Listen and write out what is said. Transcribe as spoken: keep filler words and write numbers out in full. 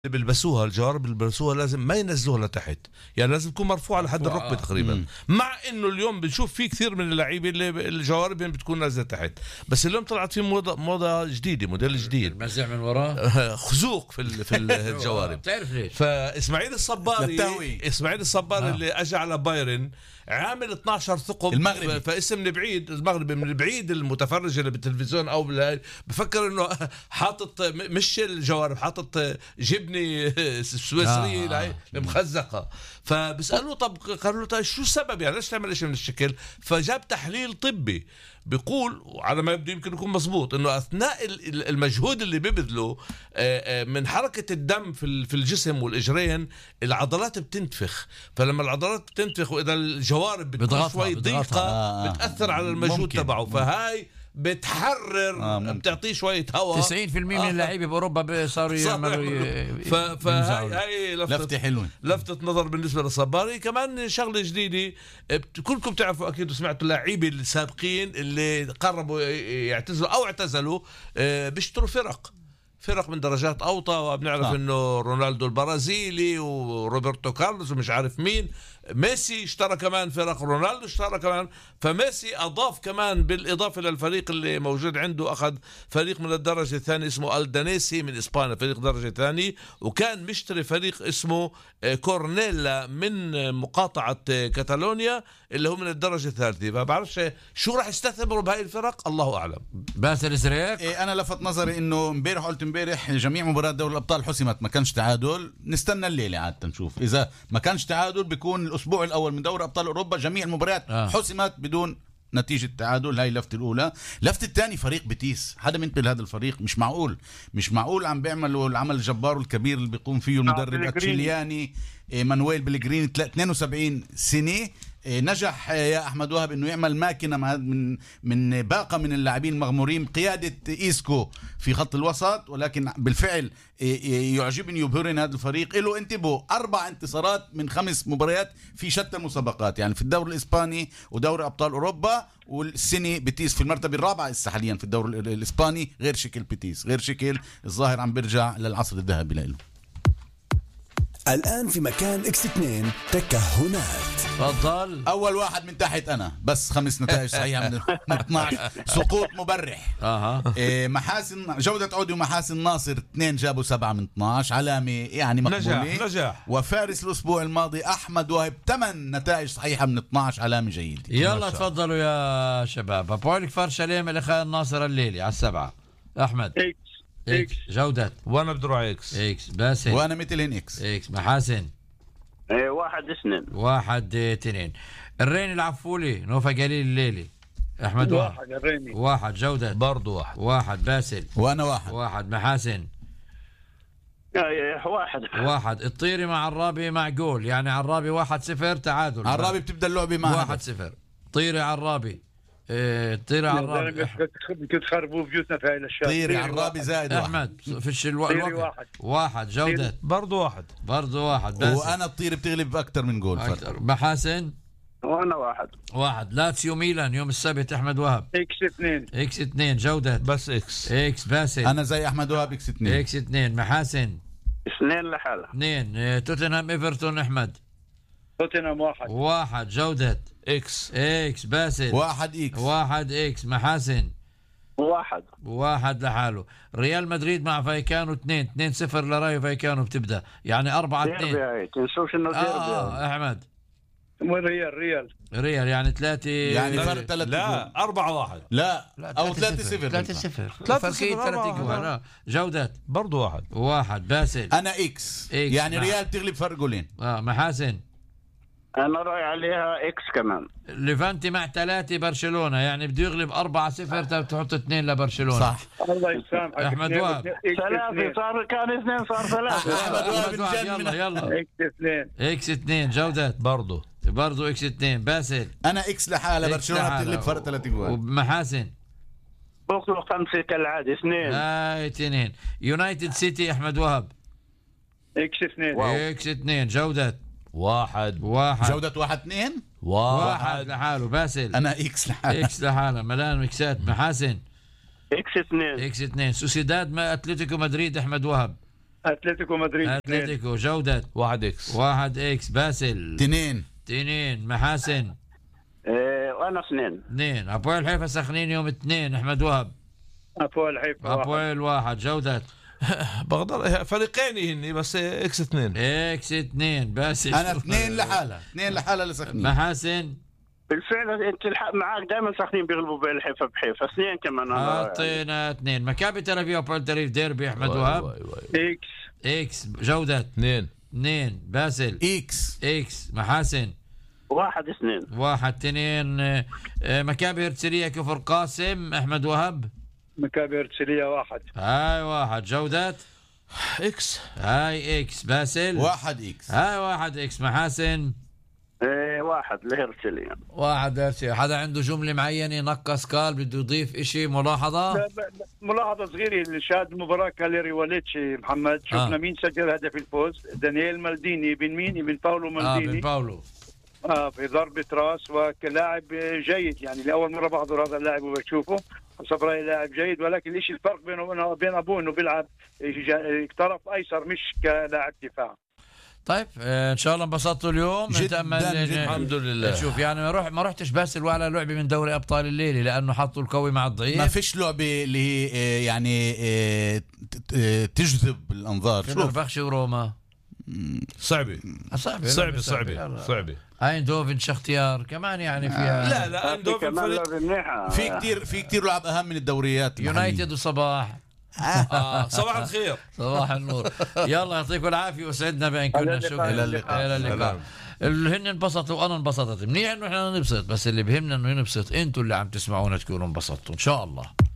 اللي بيلبسوها الجوارب اللي بيلبسوها لازم ما ينزلوها لتحت، يعني لازم تكون مرفوعه لحد الركبه تقريبا. مم. مع انه اليوم بنشوف في كثير من اللعيبه اللي الجواربهم بتكون نازله تحت، بس اليوم طلعت في موضه موضه جديده، موديل جديد المزع من وراه خزوق في في الجوارب. بتعرف ليش؟ فاسماعيل الصباري اسماعيل الصباري آه. اللي اجى على بايرن عامل اثنا عشر ثقب المغربي، فاسم من بعيد المغربي من بعيد المتفرج اللي بالتلفزيون او بفكر انه حاطط مش الجوارب، حاطط جبنه سويسريه آه. مخزقه. فبسألوه طب قالوا له شو السبب يعني ليش تعمل شيء من الشكل؟ فجاب تحليل طبي بيقول على ما يبدو يمكن يكون مزبوط انه اثناء المجهود اللي بيبذله من حركه الدم في الجسم والاجرين العضلات بتنتفخ، فلما العضلات بتنتفخ واذا الجوارب بتكون شوي ضيقه آه. بتاثر على المجهود تبعه، فهاي بتحرر آه بتعطيه شويه هواء. تسعين بالمئة من اللعيبه باوروبا صاروا يعملوا ف... فهاي هاي لفته حلوه لفته نظر بالنسبه للصباري. كمان شغله جديده كلكم تعرفوا اكيد وسمعتوا اللاعبين السابقين اللي قربوا يعتزلوا او اعتزلوا بيشتروا فرق فرق من درجات أوطى، وبنعرف آه. إنه رونالدو البرازيلي وروبرتو كارلوس ومش عارف مين، ميسي اشترى كمان فرق، رونالدو اشترى كمان، فميسي أضاف كمان بالإضافة للفريق اللي موجود عنده أخذ فريق من الدرجة الثانية اسمه الدانيسي من إسبانيا، فريق درجة ثانية، وكان مشتري فريق اسمه كورنيلا من مقاطعة كاتالونيا اللي هو من الدرجة الثالثة. ما بعرفش شو راح يستثمروا بهاي الفرق، الله أعلم. باسل إسرائيل إيه أنا لفت نظري إنه امبارح قلت امبارح جميع مباريات دوري الأبطال حسمت، ما كانش تعادل، نستنى الليلة عادة نشوف إذا ما كانش تعادل بيكون الأسبوع الأول من دوري أبطال أوروبا جميع المباريات آه. حسمت بدون نتيجة تعادل. هاي لفتة الأولى. لفتة الثاني فريق بيتيس، حدا منتبه لهذا الفريق؟ مش معقول مش معقول عم بيعملوا العمل الجبار الكبير اللي بيقوم فيه المدرب اتشيلياني مانويل بلغريني اثنين وسبعين سنة. نجح يا أحمد وهب إنه يعمل ماكينة من من باقة من اللاعبين المغمورين بقيادة إيسكو في خط الوسط، ولكن بالفعل يعجبني يبهرني هذا الفريق. له انتبهوا أربع انتصارات من خمس مباريات في شتى المسابقات، يعني في الدوري الإسباني ودوري أبطال أوروبا، والسنة بيتيس في المرتبة الرابعة لسه حاليا في الدوري الإسباني، غير شكل بيتيس غير شكل الظاهر عم بيرجع للعصر الذهبي له. الآن في مكان إكس اثنين تكهنات. تفضل. أول واحد من تحت أنا، بس خمس نتائج صحيحة من اثنا عشر، سقوط مبرح. أها. إيه محاسن جودة عودي ومحاسن ناصر اثنين جابوا سبعة من اثنا عشر، علامة يعني مقبولة. نجاح نجاح. وفارس الأسبوع الماضي أحمد وهب ثمان نتائج صحيحة من اثنا عشر، علامة جيدة. يلا تفضلوا يا شباب. أبوالك فرشليم الأخير الناصر الليلي على السبعة. أحمد. إكس. إكس. جودة. وانا بدي اروح اكس. إكس. باسل. وانا مثلين اكس. إكس. محاسن. ايه واحد اثنين. واحد اثنين. الرين العفولي نوفا قليل الليلي. احمد واحد. واحد الريني. واحد جودة. برضو واحد. واحد باسل. وانا واحد. واحد محاسن. واحد. واحد. الطيري مع الرابي مع جول، يعني عرابي واحد صفر تعادل. عرابي بتبدأ اللعبة مع واحد صفر. طيري عرابي. ايه طيري عرابي. كنت خربوا بيوتنا في هاي الاشياء. طيري عرابي زائد واحد. احمد في الشلوى الوقت. واحد. واحد جودة. برضو واحد. برضو واحد باسل. وانا الطيري بتغلب باكثر من جول. محاسن. وانا واحد. واحد. لاتسيو ميلان يوم السبت. احمد وهب. اكس اثنين. اكس اثنين جودة. بس اكس. اكس باسل. انا زي احمد وهب اكس اثنين. اكس اثنين. محاسن. اثنين لحالها. اثنين. توتنهام ايفرتون. احمد. توتنهام واحد. واحد جودة. اكس. اكس باسل. واحد اكس. واحد اكس. محاسن. واحد. واحد لحاله. ريال مدريد مع فايكانو اثنين. اثنين صفر لرايو فايكانو بتبدا، يعني أربعة اثنين. تنسوش انه ديربي. اه احمد. ريال ريال ريال يعني ثلاثة، يعني فرق ثلاث. لا أربعة واحد. لا, لا او ثلاثة صفر. ثلاثة صفر. ثلاثة صفر. جودة. برضو واحد. واحد باسل. انا اكس, إكس. يعني مع... ريال تغلب فرق جولين. اه محاسن. انا رايح عليها اكس كمان. ليفانتي مع ثلاثة برشلونة، يعني بده يغلب أربعة صفر تحط اثنين لبرشلونة. صح. الله يسامحك. احمد وهب. ثلاثة صار كان اثنين صار ثلاثة. احمد وهب يلا يلا. اكس اثنين. اكس اثنين جودة. برضو برضو اكس اثنين. باسل. انا اكس لحالة برشلونة بتغلب فرق ثلاثة جوال. ومحاسن. بوصلوا خمسة كالعادة. اثنين. هاي اثنين. يونايتد سيتي. احمد وهب. اكس اثنين. اكس اثنين. جودة. واحد. واحد. جودة واحد اثنين. واحد. واحد لحاله. باسل. انا اكس لحالة. اكس لحاله. ملان مكسات. محاسن. اكس اثنين. اكس اثنين. سوسيداد مع اتلتيكو مدريد. احمد وهب. اتلتيكو مدريد اثنين. اتلتيكو. جودة. واحد اكس. واحد اكس. باسل. اثنين. اثنين. محاسن. إيه وانا اثنين. اثنين. ابويل حيفا سخنين يوم اثنين. احمد وهب. ابويل حيفا واحد. ابويل واحد. جودة. بقدر فريقين هني بس اكس اثنين. اكس اثنين. باسل. انا اثنين لحالها، اثنين لحالها لسخنين. محاسن. بالفعل انت الحق معك دائما ساخنين بيغلبوا بالحيفا بحيفا اثنين كمان. اعطينا اثنين. مكابي تل ابيب وبول تل ابيب ديربي. احمد وهب. اكس. اكس. جودة. اثنين. اثنين. باسل. اكس. اكس. محاسن. واحد اثنين. واحد. اثنين. آه، آه، مكابي هرتسلية كفر قاسم. احمد وهب. مكابي هرتسلية واحد. هاي واحد. جودة. اكس. هاي اكس. باسل. واحد اكس. هاي واحد اكس. محاسن. ايه واحد لهرتسلية. واحد هرتسلية. حدا عنده جملة معينة نقص قال بده يضيف اشي ملاحظة؟ ملاحظة صغيرة اللي شاهد المباراة كاليري واليتشي محمد شفنا آه. مين سجل هدف الفوز. دانييل مالديني ابن مين ابن باولو اه مالديني. بن باولو. اه في ضربة راس وكلاعب جيد يعني لأول مرة بحضر هذا اللاعب وبشوفه حسب رأيي لاعب جيد ولكن ليش الفرق بينه وبين أبوه إنه بيلعب طرف أيسر مش كلاعب دفاع. طيب آه ان شاء الله انبسطتوا اليوم. جداً نتأمل جداً. الحمد لله. شوف يعني ما روح ما رحتش باسل ولا لعبة من دوري ابطال الليلة لانه حطوا القوي مع الضعيف. ما فيش لعبة اللي هي آه، يعني آه، ت- آه، تجذب الانظار. شوف فنربخشي وروما. صعبة صعبة صعبة صعبة صعبة. ايندوفن شختيار كمان يعني فيها. لا لا اندوفن كمان فريق لعبة منيحة. في كتير في كتير لعب اهم من الدوريات المحلية. يونايتد وصباح. آه صباح الخير. صباح النور. يلا يعطيكم العافيه وسعدنا بان كنا شكرا. إلى اللقاء. الى اللقاء. اللي هن انبسطوا وانا انبسطت. منيح انه احنا نبسط بس اللي بهمنا انه نبسط انتوا اللي عم تسمعونا تكونوا انبسطتوا ان شاء الله.